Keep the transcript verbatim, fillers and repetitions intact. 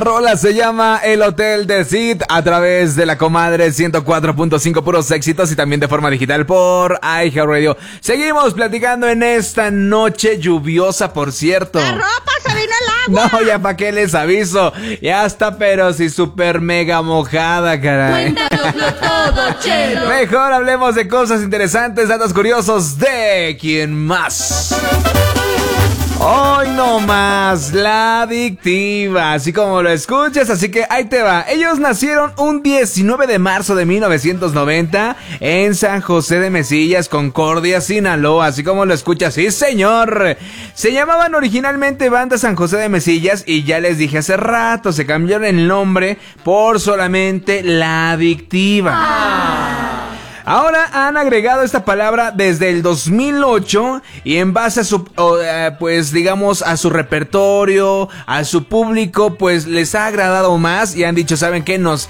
rola se llama El Hotel de Sid a través de la comadre ciento cuatro punto cinco puros éxitos y también de forma digital por iHeartRadio. Seguimos platicando en esta noche lluviosa, por cierto. La ropa se vino el agua. No, ya pa' qué les aviso. Ya está, pero sí súper mega mojada, caray. Cuéntanoslo todo, Chelo. Mejor hablemos de cosas interesantes, datos curiosos de ¿Quién más? Hoy no más, La Adictiva, así como lo escuchas, así que ahí te va. Ellos nacieron un diecinueve de marzo de mil novecientos noventa en San José de Mesillas, Concordia, Sinaloa, así como lo escuchas, sí señor. Se llamaban originalmente Banda San José de Mesillas y ya les dije hace rato, se cambiaron el nombre por solamente La Adictiva. Ah. Ahora han agregado esta palabra desde el dos mil ocho y en base a su, pues digamos, a su repertorio, a su público, pues les ha agradado más y han dicho, ¿saben qué? Nos